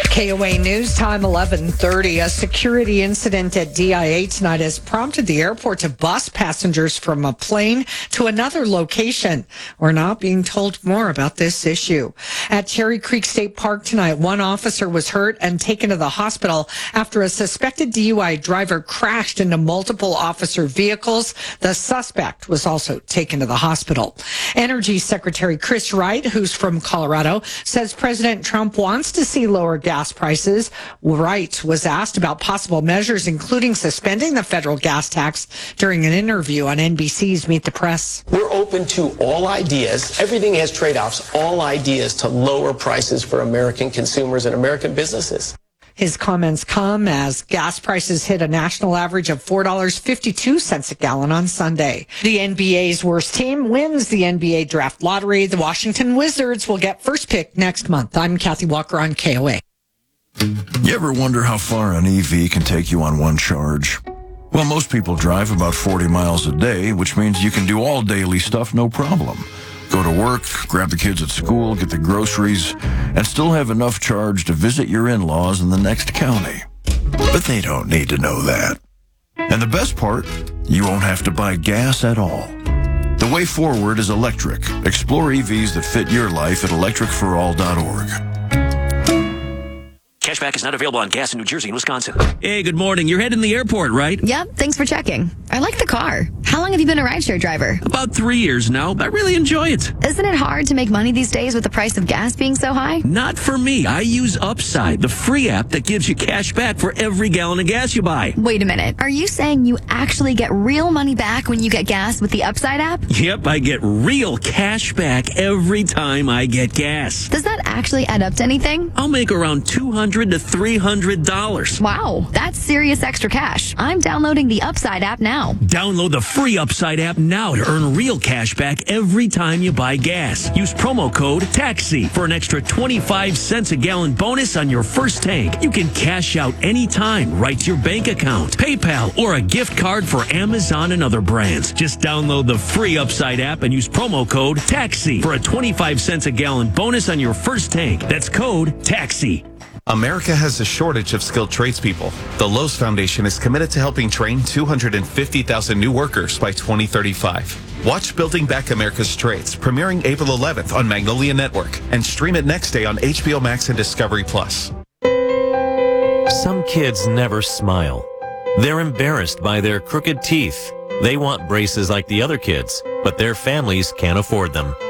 KOA News Time 11:30. A security incident at DIA tonight has prompted the airport to bus passengers from a plane to another location. We're not being told more about this issue. At Cherry Creek State Park tonight, one officer was hurt and taken to the hospital after a suspected DUI driver crashed into multiple officer vehicles. The suspect was also taken to the hospital. Energy Secretary Chris Wright, who's from Colorado, says President Trump wants to see lower gas prices. Wright was asked about possible measures, including suspending the federal gas tax, during an interview on NBC's Meet the Press. We're open to all ideas. Everything has trade-offs, all ideas to lower prices for American consumers and American businesses. His comments come as gas prices hit a national average of $4.52 a gallon on Sunday. The NBA's worst team wins the NBA draft lottery. The Washington Wizards will get first pick next month. I'm Kathy Walker on KOA. You ever wonder how far an EV can take you on one charge? Well, most people drive about 40 miles a day, which means you can do all daily stuff no problem. Go to work, grab the kids at school, get the groceries, and still have enough charge to visit your in-laws in the next county. But they don't need to know that. And the best part, you won't have to buy gas at all. The way forward is electric. Explore EVs that fit your life at electricforall.org. Cashback is not available on gas in New Jersey and Wisconsin. Hey, good morning. You're heading to the airport, right? Yep, thanks for checking. I like the car. How long have you been a rideshare driver? About 3 years now. I really enjoy it. Isn't it hard to make money these days with the price of gas being so high? Not for me. I use Upside, the free app that gives you cash back for every gallon of gas you buy. Wait a minute. Are you saying you actually get real money back when you get gas with the Upside app? Yep, I get real cash back every time I get gas. Does that actually add up to anything? I'll make around $200 to $300. Wow, that's serious extra cash. I'm downloading the Upside app now. Download the free Upside app now to earn real cash back every time you buy gas. Use promo code TAXI for an extra 25 cents a gallon bonus on your first tank. You can cash out anytime right to your bank account, PayPal, or a gift card for Amazon and other brands. Just download the free Upside app and use promo code TAXI for a 25 cents a gallon bonus on your first tank. That's code TAXI. America has a shortage of skilled tradespeople. The Lowe's Foundation is committed to helping train 250,000 new workers by 2035. Watch Building Back America's Trades, premiering April 11th on Magnolia Network, and stream it next day on HBO Max and Discovery Plus. Some kids never smile. They're embarrassed by their crooked teeth. They want braces like the other kids, but their families can't afford them.